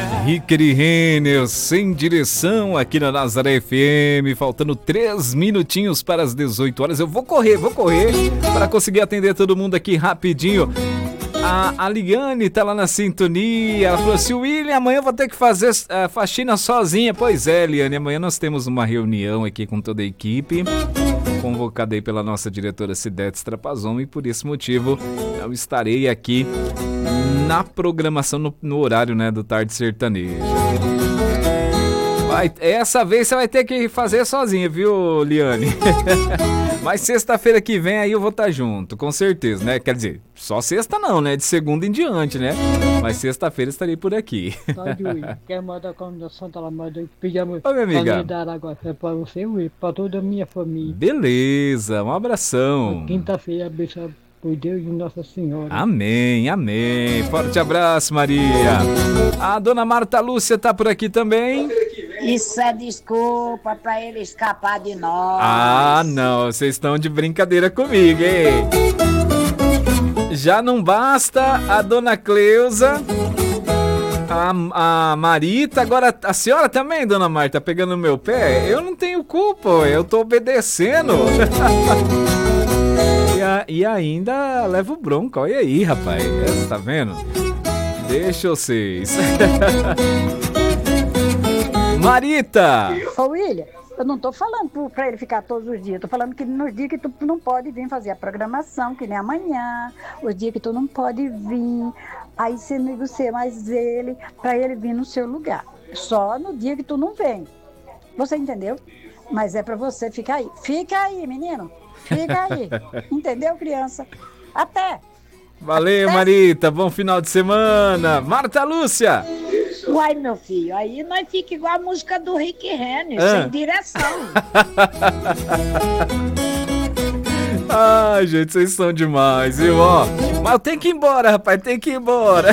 Ricker Renner, sem direção aqui na Nazaré FM, faltando 3 minutinhos para as 18 horas. Eu vou correr para conseguir atender todo mundo aqui rapidinho. A Liane tá lá na sintonia, ela falou assim: William, amanhã eu vou ter que fazer faxina sozinha. Pois é, Liane, amanhã nós temos uma reunião aqui com toda a equipe, convocada aí pela nossa diretora Cidete Strapazon, e por esse motivo eu estarei aqui na programação no horário, né, do Tarde Sertaneja. Essa vez você vai ter que fazer sozinha, viu, Liane? Mas sexta-feira que vem aí eu vou estar junto, com certeza, né? Quer dizer, só sexta não, né? De segunda em diante, né? Mas sexta-feira estarei por aqui. Quer mandar a combinação, tá lá, manda pedir a mulher. Ô, minha amiga. Agora, é pra você, pra toda a minha família. Beleza, um abração. Quinta-feira, abençoado por Deus e Nossa Senhora. Amém, amém. Forte abraço, Maria. A dona Marta Lúcia tá por aqui também. Isso é desculpa pra ele escapar de nós. Ah, não, vocês estão de brincadeira comigo, hein? Já não basta a dona Cleusa, a Marita, agora a senhora também, dona Marta, pegando no meu pé? Eu não tenho culpa, eu tô obedecendo. E ainda levo bronca, olha aí, rapaz, tá vendo? Deixa vocês. Marita! Ô, William, eu não tô falando pra ele ficar todos os dias, tô falando que nos dias que tu não pode vir fazer a programação, que nem amanhã, os dias que tu não pode vir, aí você negocia mais ele, pra ele vir no seu lugar. Só no dia que tu não vem. Você entendeu? Mas é pra você ficar aí. Fica aí, menino. Fica aí. Entendeu, criança? Até! Valeu, Marita. Bom final de semana. Marta Lúcia! Uai, meu filho, aí nós fica igual a música do Rick Renner, sem direção. Ai, gente, vocês são demais, viu? Ó, mas eu tenho que ir embora, rapaz, tem que ir embora.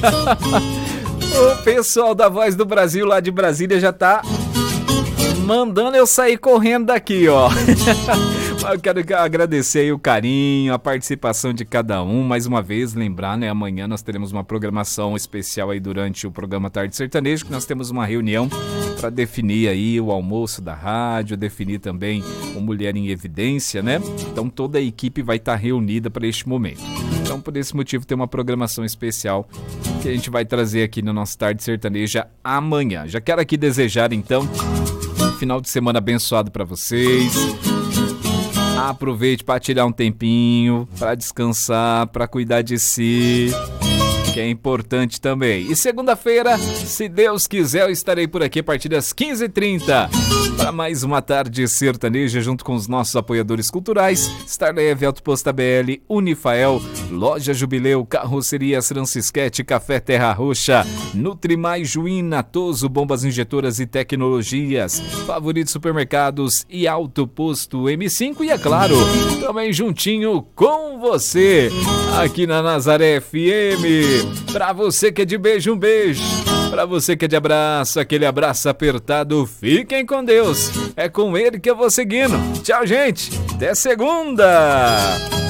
O pessoal da Voz do Brasil lá de Brasília já tá mandando eu sair correndo daqui, ó. Eu quero agradecer aí o carinho, a participação de cada um. Mais uma vez, lembrar, né? Amanhã nós teremos uma programação especial aí durante o programa Tarde Sertanejo, que nós temos uma reunião para definir aí o almoço da rádio, definir também o Mulher em Evidência, né? Então toda a equipe vai estar reunida para este momento. Então por esse motivo tem uma programação especial que a gente vai trazer aqui no nosso Tarde Sertaneja amanhã. Já quero aqui desejar então um final de semana abençoado para vocês. Aproveite para tirar um tempinho, para descansar, para cuidar de si, que é importante também. E segunda-feira, se Deus quiser, eu estarei por aqui a partir das 15h30 para mais uma Tarde Sertaneja junto com os nossos apoiadores culturais: Starlev, Autoposto BL, Unifael, Loja Jubileu, Carrocerias Francisquete, Café Terra Roxa, Nutrimais Juína, Toso, Bombas Injetoras e Tecnologias, Favorito Supermercados e Autoposto M5 e, é claro, também juntinho com você, aqui na Nazaré FM. Pra você que é de beijo, um beijo. Pra você que é de abraço, aquele abraço apertado. Fiquem com Deus. É com ele que eu vou seguindo. Tchau, gente. Até segunda.